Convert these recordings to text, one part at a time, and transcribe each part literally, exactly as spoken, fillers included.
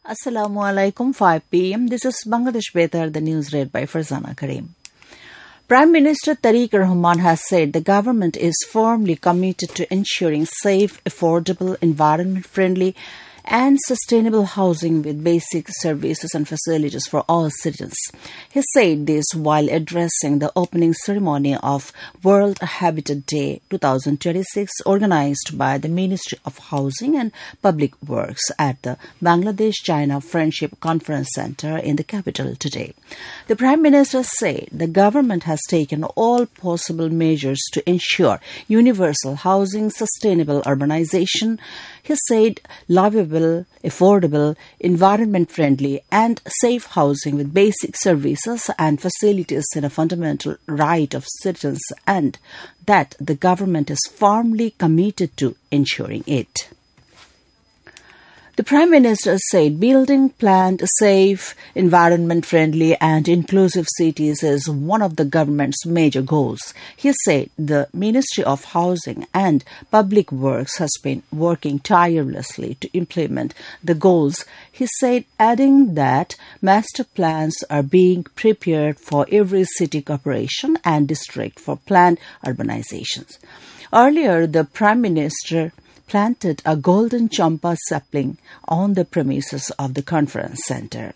Assalamu alaikum, five p m. This is Bangladesh Betar, the news read by Farzana Karim. Prime Minister Tariq Rahman has said the government is firmly committed to ensuring safe, affordable, environment-friendly and sustainable housing with basic services and facilities for all citizens. He said this while addressing the opening ceremony of World Habitat Day twenty twenty-six organized by the Ministry of Housing and Public Works at the Bangladesh-China Friendship Conference Center in the capital today. The Prime Minister said the government has taken all possible measures to ensure universal housing, sustainable urbanization. He said livable, affordable, environment-friendly and safe housing with basic services and facilities is a fundamental right of citizens and that the government is firmly committed to ensuring it. The Prime Minister said building planned, safe, environment-friendly and inclusive cities is one of the government's major goals. He said the Ministry of Housing and Public Works has been working tirelessly to implement the goals. He said, adding that master plans are being prepared for every city corporation and district for planned urbanizations. Earlier, the Prime Minister planted a golden champa sapling on the premises of the conference center.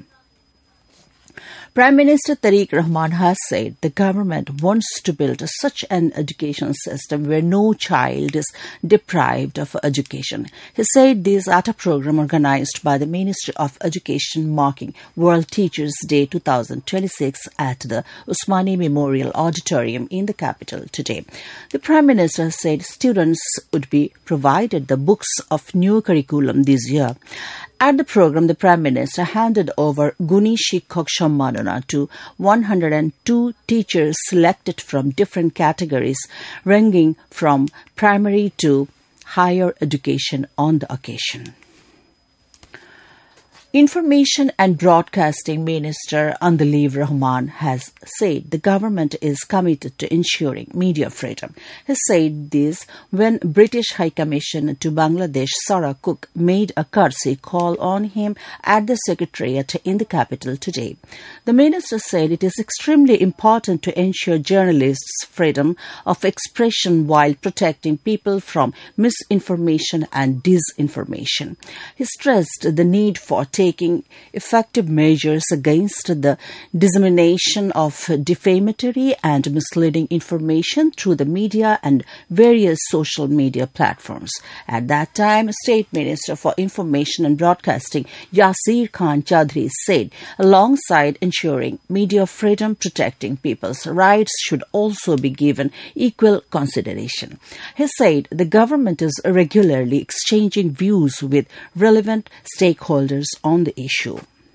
Prime Minister Tariq Rahman has said the government wants to build such an education system where no child is deprived of education. He said this at a program organized by the Ministry of Education marking World Teachers Day twenty twenty-six at the Usmani Memorial Auditorium in the capital today. The Prime Minister said students would be provided the books of new curriculum this year. At the program, the Prime Minister handed over Guni Shikhok Sammanana to one hundred two teachers selected from different categories, ranging from primary to higher education on the occasion. Information and Broadcasting Minister Andaliv Rahman has said the government is committed to ensuring media freedom. He said this when British High Commissioner to Bangladesh Sarah Cook made a courtesy call on him at the Secretariat in the capital today. The minister said it is extremely important to ensure journalists' freedom of expression while protecting people from misinformation and disinformation. He stressed the need for taking effective measures against the dissemination of defamatory and misleading information through the media and various social media platforms. At that time, State Minister for Information and Broadcasting Yasir Khan Chaudhry said, alongside ensuring media freedom, protecting people's rights should also be given equal consideration. He said the government is regularly exchanging views with relevant stakeholders on the issue.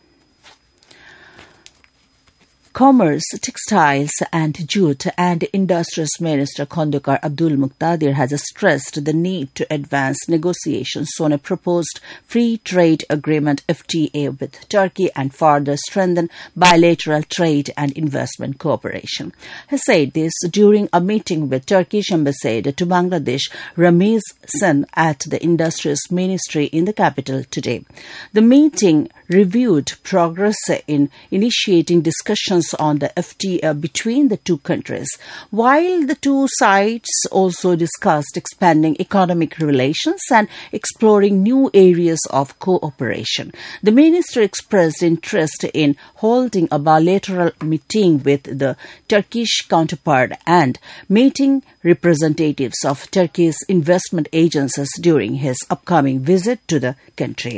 Commerce, Textiles and Jute and Industries Minister Khandekar Abdul Muqtadir has stressed the need to advance negotiations on a proposed free trade agreement F T A with Turkey and further strengthen bilateral trade and investment cooperation. He said this during a meeting with Turkish ambassador to Bangladesh Ramiz Sen at the Industries Ministry in the capital today. The meeting reviewed progress in initiating discussions on the F T A between the two countries, while the two sides also discussed expanding economic relations and exploring new areas of cooperation. The minister expressed interest in holding a bilateral meeting with the Turkish counterpart and meeting representatives of Turkey's investment agencies during his upcoming visit to the country.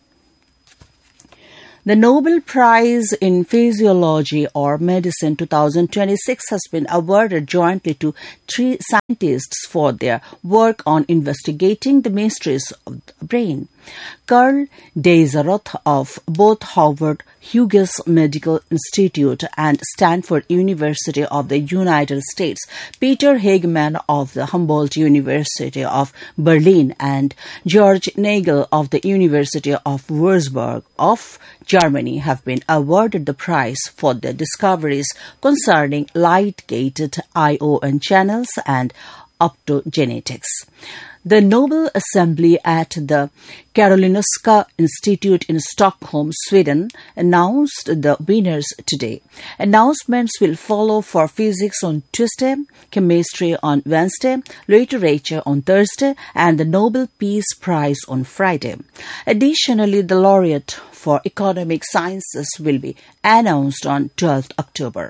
The Nobel Prize in Physiology or Medicine twenty twenty-six has been awarded jointly to three scientists for their work on investigating the mysteries of the brain. Karl Deiseroth of both Howard Hughes Medical Institute and Stanford University of the United States, Peter Hageman of the Humboldt University of Berlin, and George Nagel of the University of Würzburg of Germany have been awarded the prize for their discoveries concerning light-gated ion channels and optogenetics. The Nobel Assembly at the Karolinska Institute in Stockholm, Sweden, announced the winners today. Announcements will follow for physics on Tuesday, chemistry on Wednesday, literature on Thursday, and the Nobel Peace Prize on Friday. Additionally, the laureate for economic sciences will be announced on twelfth October.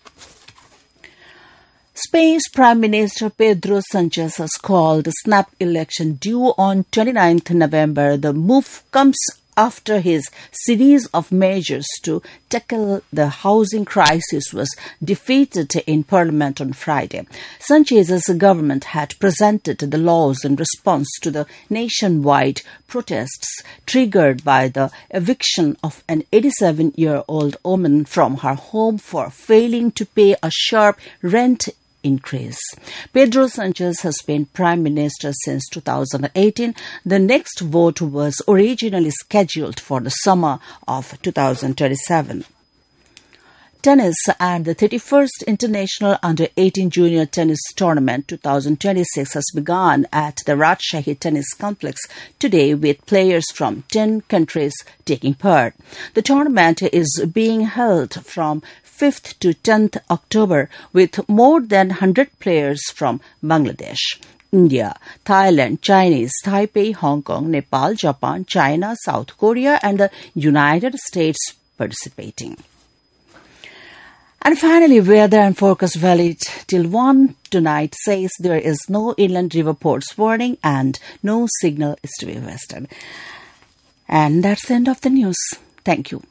Spain's Prime Minister Pedro Sanchez has called a snap election due on twenty-ninth November. The move comes after his series of measures to tackle the housing crisis was defeated in Parliament on Friday. Sanchez's government had presented the laws in response to the nationwide protests triggered by the eviction of an eighty-seven-year-old woman from her home for failing to pay a sharp rent increase. Pedro Sanchez has been Prime Minister since two thousand eighteen. The next vote was originally scheduled for the summer of two thousand twenty-seven. Tennis and the thirty-first International Under eighteen Junior Tennis Tournament twenty twenty-six has begun at the Rajshahi Tennis Complex today with players from ten countries taking part. The tournament is being held from fifth to tenth October with more than one hundred players from Bangladesh, India, Thailand, Chinese, Taipei, Hong Kong, Nepal, Japan, China, South Korea, and the United States participating. And finally, weather and forecast valid till one tonight says there is no inland river ports warning and no signal is to be western. And that's the end of the news. Thank you.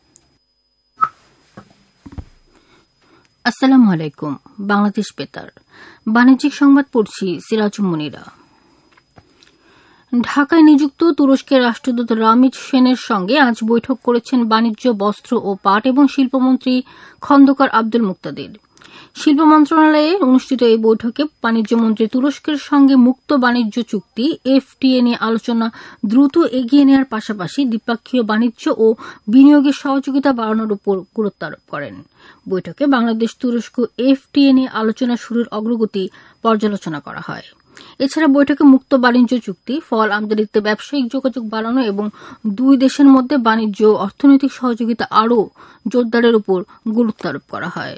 আসসালামু আলাইকুম। বাংলাদেশ বেতার বাণিজ্যিক সংবাদ পড়ছি সিরাজুম মুনিরা। ঢাকায় নিযুক্ত তুরস্কের রাষ্ট্রদূত রামিজ সেনের সঙ্গে আজ বৈঠক করেছেন বাণিজ্য, বস্ত্র ও পাট এবং শিল্পমন্ত্রী খন্দকার আব্দুল মুক্তাদির। শিল্প মন্ত্রণালয়ে অনুষ্ঠিত এই বৈঠকে বাণিজ্যমন্ত্রী তুরস্কের সঙ্গে মুক্ত বাণিজ্য চুক্তি এফটিএ নিয়ে আলোচনা দ্রুত এগিয়ে নেওয়ার পাশাপাশি দ্বিপক্ষীয় বাণিজ্য ও বিনিয়োগের সহযোগিতা বাড়ানোর উপর গুরুত্ব আরোপ করেন। বৈঠকে বাংলাদেশ তুরস্ক এফটিএ নিয়ে আলোচনা শুরুর অগ্রগতি পর্যালোচনা করা হয়। এছাড়া বৈঠকে মুক্ত বাণিজ্য চুক্তি, ফল আমদানিতে ব্যবসায়িক যোগাযোগ বাড়ানো এবং দুই দেশের মধ্যে বাণিজ্য ও অর্থনৈতিক সহযোগিতা আরও জোরদারের উপর গুরুত্ব আরোপ করা হয়।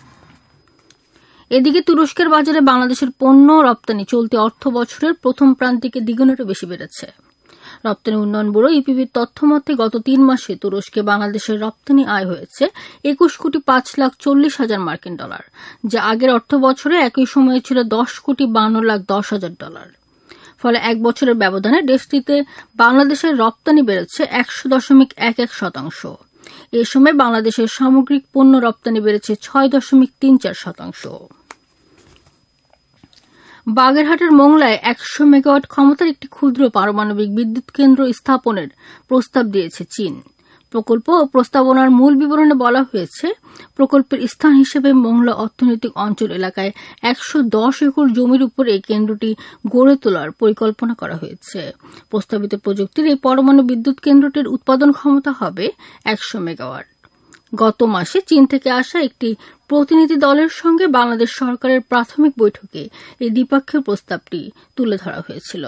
এদিকে তুরস্কের বাজারে বাংলাদেশের পণ্য রপ্তানি চলতি অর্থ বছরের প্রথম প্রান্তিকে দ্বিগুণেরও বেশি বেড়েছে। রপ্তানি উন্নয়ন ব্যুরো ইপিবির তথ্য মতে গত তিন মাসে তুরস্কে বাংলাদেশের রপ্তানি আয় হয়েছে একুশ কোটি পাঁচ লাখ চল্লিশ হাজার মার্কিন ডলার, যা আগের অর্থ বছরে একই সময়ে ছিল দশ কোটি বান্ন লাখ দশ হাজার ডলার। ফলে এক বছরের ব্যবধানে দেশটিতে বাংলাদেশের রপ্তানি বেড়েছে একশো দশমিক এক এক শতাংশ। এ সময় বাংলাদেশের সামগ্রিক পণ্য রপ্তানি বেড়েছে ছয় দশমিক তিন চার শতাংশ। বাগেরহাটের মোংলায় একশো মেগাওয়াট ক্ষমতার একটি ক্ষুদ্র পারমাণবিক বিদ্যুৎ কেন্দ্র স্থাপনের প্রস্তাব দিয়েছে চীন। প্রকল্প ও প্রস্তাবনার মূল বিবরণে বলা হয়েছে, প্রকল্পের স্থান হিসেবে মোংলা অর্থনৈতিক অঞ্চল এলাকায় একশো দশ একর জমির উপর এই কেন্দ্রটি গড়ে তোলার পরিকল্পনা করা হয়েছে। প্রস্তাবিত প্রযুক্তির এই পরমাণু বিদ্যুৎ কেন্দ্রটির উৎপাদন ক্ষমতা হবে একশো মেগাওয়াট। গত মাসে চীন থেকে আসা একটি প্রতিনিধি দলের সঙ্গে বাংলাদেশ সরকারের প্রাথমিক বৈঠকে এই দ্বিপক্ষীয় প্রস্তাবটি তুলে ধরা হয়েছিল।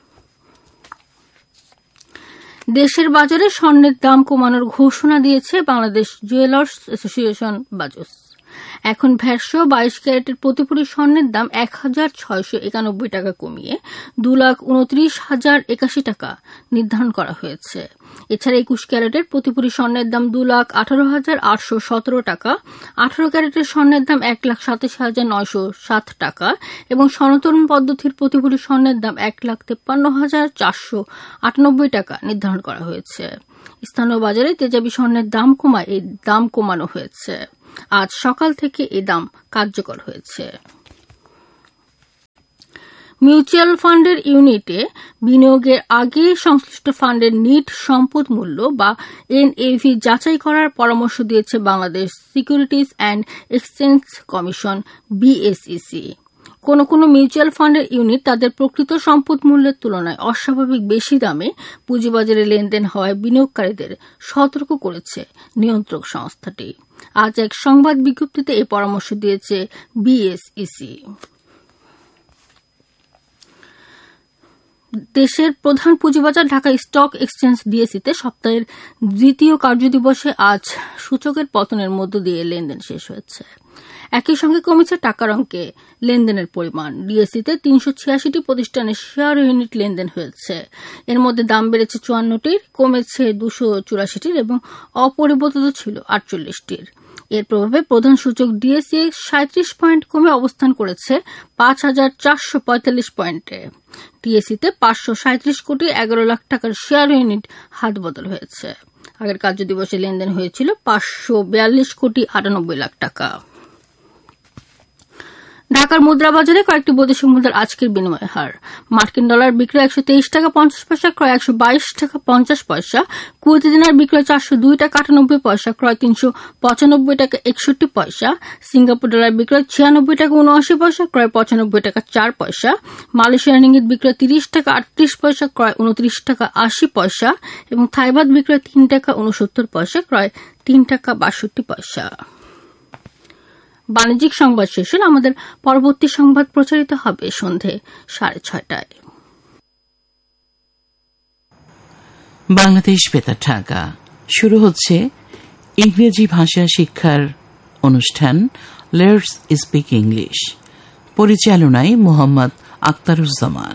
দেশের বাজারে স্বর্ণের দাম কমানোর ঘোষণা দিয়েছে বাংলাদেশ জুয়েলার্স অ্যাসোসিয়েশন বাজুস। এখন ভ্যাটসহ বাইশ ক্যারেটের প্রতিপুরি স্বর্ণের দাম এক হাজার ছয়শো একানব্বই টাকা কমিয়ে দু লাখ উনত্রিশ হাজার একাশি টাকা নির্ধারণ করা হয়েছে। এছাড়া একুশ ক্যারেটের প্রতিপুরি স্বর্ণের দাম দু লাখ আঠারো হাজার আটশো সতেরো টাকা, আঠারো ক্যারেটের স্বর্ণের দাম এক লাখ সাতাশি হাজার নয়শো সাত টাকা এবং সনাতন পদ্ধতির প্রতিপুরি স্বর্ণের দাম এক লাখ তেপ্পান্ন হাজার চারশো আটানব্বই টাকা নির্ধারণ করা হয়েছে। স্থানীয় বাজারে তেজাবি স্বর্ণের দাম কমায় এই দাম কমানো হয়েছে। আজ সকাল থেকে এই দাম কার্যকর হয়েছে। মিউচুয়াল ফান্ডের ইউনিটে বিনিয়োগের আগে সংশ্লিষ্ট ফান্ডের নিট সম্পদ মূল্য বা এনএভি যাচাই করার পরামর্শ দিয়েছে Bangladesh securities and exchange commission BSEC. কোন কোন মিউচুয়াল ফান্ডের ইউনিট তাদের প্রকৃত সম্পদ মূল্যের তুলনায় অস্বাভাবিক বেশি দামে পুঁজিবাজারে লেনদেন হওয়ায় বিনিয়োগকারীদের সতর্ক করেছে নিয়ন্ত্রক সংস্থাটি। আজ এক সংবাদ বিজ্ঞপ্তিতে এই পরামর্শ দিয়েছে বিএসইসি। দেশের প্রধান পুঁজিবাজার ঢাকা স্টক এক্সচেঞ্জ ডিএসইতে সপ্তাহের দ্বিতীয় কার্যদিবসে আজ সূচকের পতনের মধ্য দিয়ে লেনদেন শেষ হয়েছে। একই সঙ্গে কমেছে টাকার অঙ্কে লেনদেনের পরিমাণ। ডিএসইতে তিনশো ছিয়াশিটি প্রতিষ্ঠানের শেয়ার ইউনিট লেনদেন হয়েছে। এর মধ্যে দাম বেড়েছে চুয়ান্নটির, কমেছে দুশো চুরাশিটির এবং অপরিবর্তিত ছিল আটচল্লিশটির। এর প্রভাবে প্রধান সূচক ডিএসই সাঁত্রিশ পয়েন্ট কমে অবস্থান করেছে পাঁচ হাজার চারশো পঁয়তাল্লিশ পয়েন্টে। ডিএসইতে পাঁচশো সাঁত্রিশ কোটি এগারো লাখ টাকার শেয়ার ইউনিট হাত বদল হয়েছে। আগের কার্যদিবসে লেনদেন হয়েছিল পাঁচশো বিয়াল্লিশ কোটি আটানব্বই লাখ টাকা। ঢাকার মুদ্রা বাজারে কয়েকটি বৈদেশিক মুদ্রার আজকের বিনিময় হার। মার্কিন ডলার বিক্রয় একশো তেইশ টাকা পঞ্চাশ পয়সা, ক্রয় একশো বাইশ টাকা পঞ্চাশ পয়সা। কুয়েতি দিনার বিক্রয় চারশো দুই টাকা আটানব্বই পয়সা, ক্রয় তিনশো পঁচানব্বই টাকা একষট্টি পয়সা। সিঙ্গাপুর ডলার বিক্রয় ছিয়ানব্বই টাকা উনআশি পয়সা, ক্রয় পঁচানব্বই টাকা চার পয়সা। মালয়েশিয়ার রিঙ্গিত বিক্রয় তিরিশ টাকা আটত্রিশ পয়সা, ক্রয় উনত্রিশ টাকা আশি পয়সা এবং থাইবাদ বিক্রয় তিন টাকা উনসত্তর পয়সা, ক্রয় তিন টাকা বাষট্টি পয়সা। বাণিজ্যিক সংবাদ শেষ হলে আমাদের পরবর্তী সংবাদ প্রচারিত হবে সন্ধে সাড়ে ছয়টায়। বাংলাদেশ বেতার ঢাকা শুরু হচ্ছে ইংরেজি ভাষা শিক্ষার অনুষ্ঠান লেটস স্পিক ইংলিশ। পরিচালনায় Mohammad Akhtaruzzaman.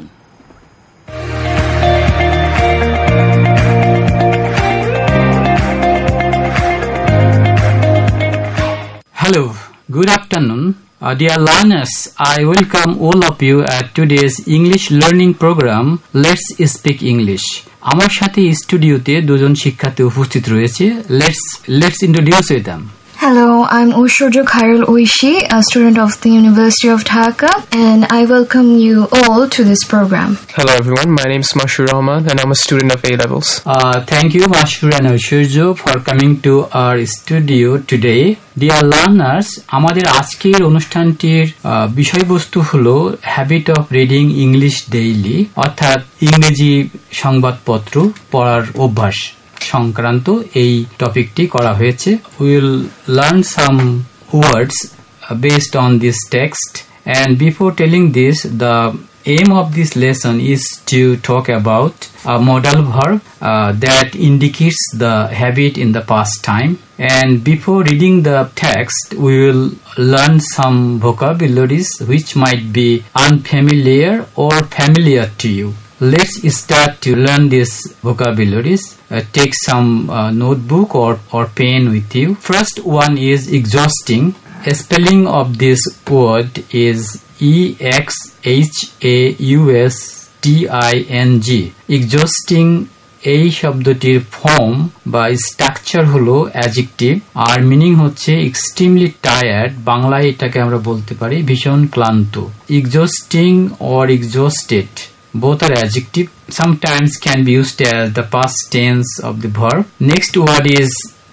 Hello. Good afternoon. Uh, dear learners, I welcome all of you at today's English learning program, Let's Speak English. আমার সাথে স্টুডিওতে দুজন শিক্ষার্থী উপস্থিত রয়েছে। Let's let's introduce with them. Hello, I'm Oshurjo Khairul Oishi, a student of the University of Dhaka, and I welcome you all to this program. Hello everyone, my name is Mashur Rahman and I'm a student of A-Levels. Uh, thank you Mashur and Oshurjo for coming to our studio today. Dear learners, আমাদের আজকের অনুষ্ঠানটির বিষয়বস্তু হলো habit of reading English daily, অর্থাৎ ইংরেজি সংবাদপত্র পড়ার অভ্যাস সংক্রান্ত এই টপিকটি করা হয়েছে। We will learn some words based on this text, and before telling this, the aim of this lesson is to talk about a modal verb uh, that indicates the habit in the past time. And before reading the text, we will learn some vocabularies which might be unfamiliar or familiar to you. Let's start to learn these vocabularies. Uh, take some uh, notebook or, or pen with you. First one is exhausting. A spelling of this word is E X H A U S T I N G. Exhausting এই শব্দটির form বা structure হলো adjective, আর meaning হচ্ছে extremely tired. বাংলায় এটাকে আমরা বলতে পারি ভীষণ ক্লান্ত। Exhausting or exhausted, both are adjective, sometimes can be used as the past tense of the verb. Next word is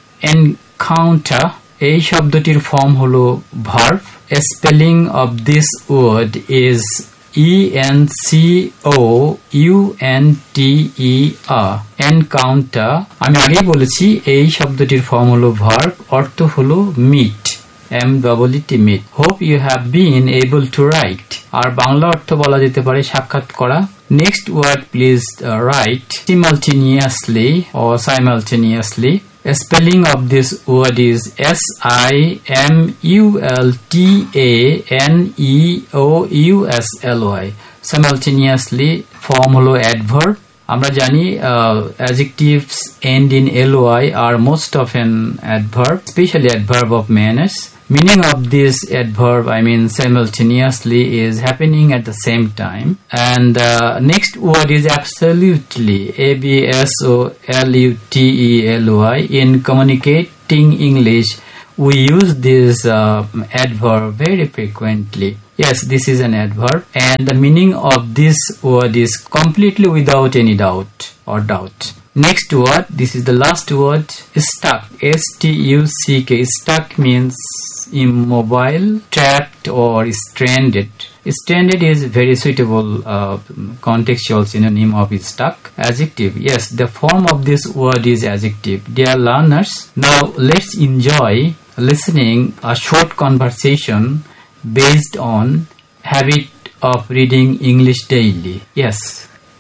encounter. এই শব্দটির ফর্ম হলো verb. A spelling of this word is E N C O U N T E R. Encounter, আমি আগেই বলেছি এই শব্দটির form হলো verb, অর্থ হলো meet, M double T meet. Hope you have been able to write. আর বাংলা অর্থ বলা যেতে পারে সাক্ষাৎ করা। Next word, please uh, write simultaneously or simultaneously. A spelling of this word is S I M U L T A N E O U S L Y. Simultaneously form হলো adverb. আমরা জানি uh, adjectives end in ly are most often adverb, especially adverb of manners. Meaning of this adverb, I mean simultaneously, is happening at the same time. And uh, next word is absolutely, A B S O L U T E L Y. In communicating English, we use this uh, adverb very frequently. Yes, this is an adverb, and the meaning of this word is completely without any doubt or doubt. Next word, this is the last word, stuck. S T U C K. Stuck means immobile, trapped or stranded. Stranded is very suitable uh, contextual synonym of stuck. Adjective, yes, the form of this word is adjective. Dear learners, now let's enjoy listening a short conversation based on habit of reading English daily. Yes,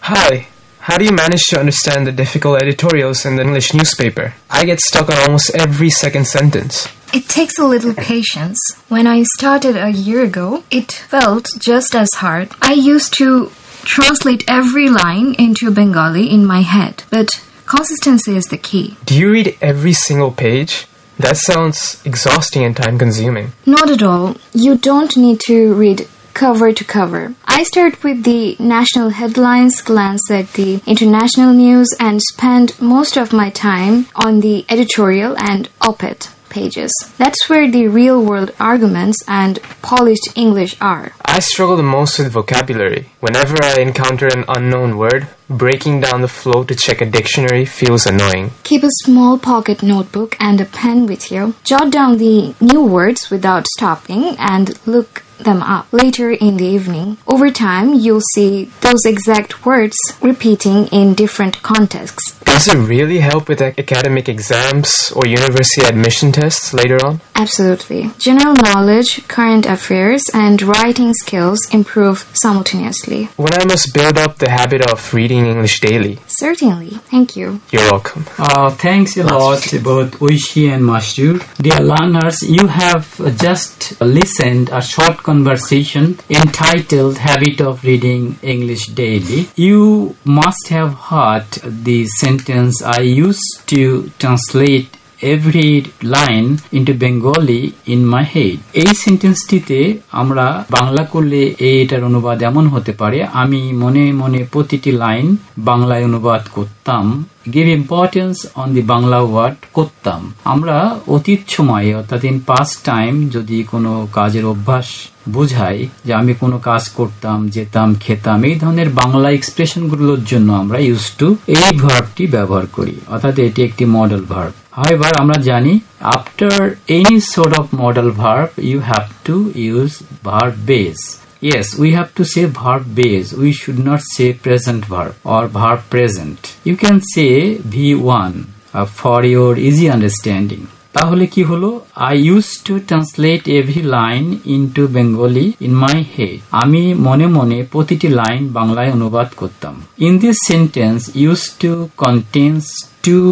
Hi. How do you manage to understand the difficult editorials in the English newspaper? I get stuck on almost every second sentence. It takes a little patience. When I started a year ago, it felt just as hard. I used to translate every line into Bengali in my head, but consistency is the key. Do you read every single page? That sounds exhausting and time-consuming. Not at all. You don't need to read cover to cover. I start with the national headlines, glance at the international news, and spend most of my time on the editorial and op-ed pages. That's where the real-world arguments and polished English are. I struggle the most with vocabulary. Whenever I encounter an unknown word, breaking down the flow to check a dictionary feels annoying. Keep a small pocket notebook and a pen with you. Jot down the new words without stopping and look them up later in the evening. Over time, you'll see those exact words repeating in different contexts. Does it really help with academic exams or university admission tests later on? Absolutely. General knowledge, current affairs, and writing skills improve simultaneously. When I must build up the habit of reading English daily. Certainly. Thank you. You're welcome. Uh, thanks a lot, both Oishi and Mashur. Dear learners, you have just listened a short conversation entitled Habit of Reading English Daily. You must have heard the sentence, I used to translate every line into Bengali in my head. এই সেন্টেন্সটিতে আমরা বাংলা করলে এটার অনুবাদ এমন হতে পারে, আমি মনে মনে প্রতিটি লাইন বাংলায় অনুবাদ করতাম। Give importance on the Bangla word করতাম। আমরা অতীত সময়ে অর্থাৎ ইন পাস্ট টাইম যদি কোনো কাজের অভ্যাস বোঝাই যে আমি কোনো কাজ করতাম, যেতাম, খেতাম, এই ধরনের বাংলা এক্সপ্রেশন গুলোর জন্য আমরা ইউজ টু এই ভার্বটি ব্যবহার করি, অর্থাৎ এটি একটি মডেল ভার্ব। However, আমরা জানি after any sort of model verb you have to use verb base. Yes, we have to say verb base. We should not say present verb or verb present. You can say V one uh, for your easy understanding. তাহলে কি হলো? I used to translate every line into Bengali in my head. আমি মনে মনে প্রতিটি line বাংলায় অনুবাদ করতাম। In this sentence, used to contains two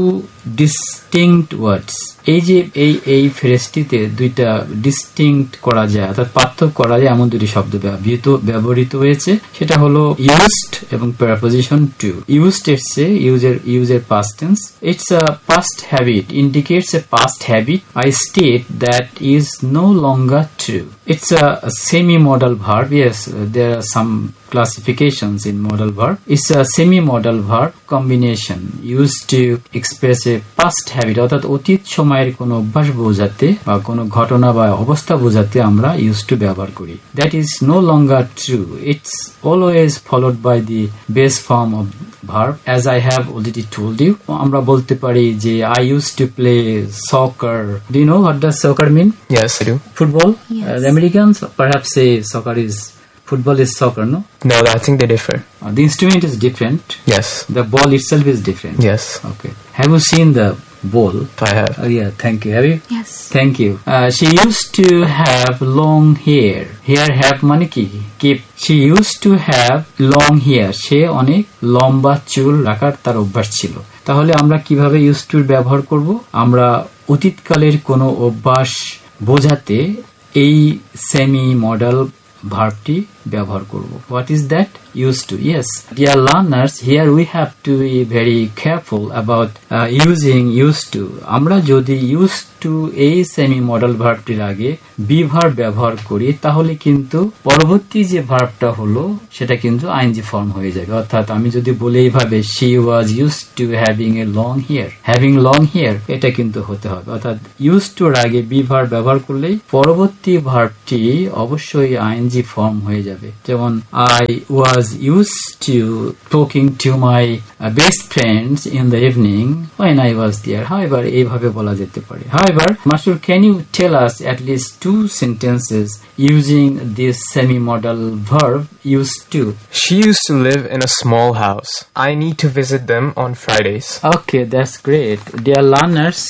distinct words. এই যে এই এই ফ্রেজটিতে দুইটা ডিস্টিংক্ট করা যায়, অর্থাৎ পার্থক্য করা যায় এমন দুটি শব্দ ব্যবহৃত ব্যবহৃত হয়েছে, সেটা হলো ইউজড এবং প্রিপোজিশন টু। ইউজড এসছে ইউজের ইউজের past tense. It's a past habit, indicates a past habit I state that is no longer true. It's a, a semi-modal verb. Yes, there are some classifications in modal verb. It's a semi-modal verb combination used to express a past habit. অর্থাৎ অতীত সময়ের কোনো অভ্যাস বোঝাতে বা কোনো ঘটনা বা অবস্থা বোঝাতে আমরা used to ব্যবহার করি। That is no longer true. It's always followed by the base form of verb. As I have already told you, আমরা বলতে পারি যে I used to play soccer. Do you know what does soccer mean? Yes, I do. Football? Yes. Uh, the Americans perhaps say soccer is football is soccer, no? No, I think they differ. Uh, the instrument is different. Yes. The ball itself is different. Yes. Okay. Have you seen the ball? I have. Oh yeah, thank you. Have you? Yes. Thank you. Uh, she used to have long hair. Hair have মানে কি? Keep. She used to have long hair. সে অনেক লম্বা চুল রাখার তার অভ্যাস ছিল। তাহলে আমরা কিভাবে used to ব্যবহার করব? আমরা অতীতকালের কোনো অভ্যাস বোঝাতে এই সেমি মডেল ভার্বটি ব্যবহার করব। What is that? Used to. Yes. Dear learners, here we have to be very careful about uh, using used to. আমরা যদি used to এই সেমি মডেল ভার্বটির আগে বি ভার্ব ব্যবহার করি তাহলে কিন্তু পরবর্তী যে ভার্বটা হলো সেটা কিন্তু আইএনজি ফর্ম হয়ে যাবে। অর্থাৎ আমি যদি বলি এইভাবে she was used to having a long hair. Having long hair এটা কিন্তু হতে হবে। অর্থাৎ used to এর আগে বি ভার্ব ব্যবহার করলেই পরবর্তী ভার্বটি অবশ্যই আইএনজি ফর্ম হয়ে যাবে। যেমন I was used to talking to my uh, best friends in the evening when I was there. However, এইভাবে বলা যেতে পারে। However, Mashur, can you tell us at least two sentences using this semi-modal verb used to? She used to live in a small house. I need to visit them on Fridays. Okay, that's great. Dear learners,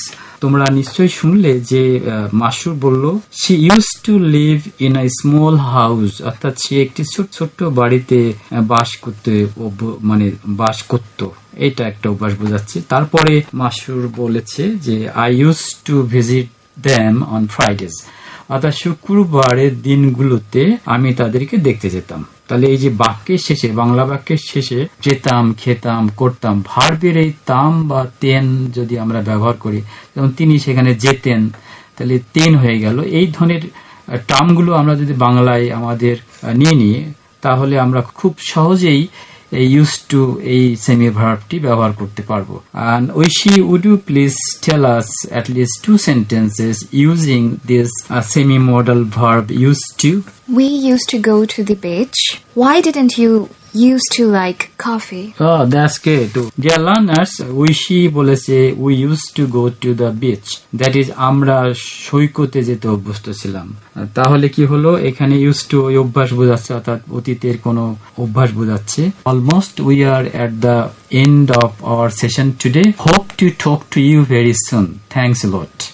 তোমরা নিশ্চয়ই শুনলে যে মাসুর বলল she used to live in a small house, অর্থাৎ সে একটি ছোট ছোট্ট বাড়িতে বাস করতে মানে বাস করত, এটা একটা অভ্যাস বোঝাচ্ছে। তারপরে মাসুর বলেছে যে I used to visit them on Fridays, অর্থাৎ শুক্রবারের দিনগুলোতে আমি তাদেরকে দেখতে যেতাম। তাহলে এই যে বাক্যের শেষে, বাংলা বাক্যের শেষে যেতাম, খেতাম, করতাম, ভার্বের এই তাম বা তেন যদি আমরা ব্যবহার করি, যেমন তিনি সেখানে যেতেন, তাহলে তেন হয়ে গেল। এই ধরনের টার্মগুলো আমরা যদি বাংলায় আমাদের নিয়ে নিই তাহলে আমরা খুব সহজেই used to এই সেমি ভার্বটি ব্যবহার করতে পারবো। And Oishi, would you please tell us at least two sentences using this uh, semi-modal verb used to? We used to go to the beach. Why didn't you used to like coffee? Oh, that's good. Dear learners, Oishi বলেছে we used to go to the beach. That is, আমরা সৈকতে যেতে অভ্যস্ত ছিলাম। তাহলে কি হলো, এখানে used to ওই অভ্যাস বোঝাচ্ছে, অর্থাৎ অতীতের কোনো অভ্যাস বোঝাচ্ছে। Almost we are at the end of our session today. Hope to talk to you very soon. Thanks a lot.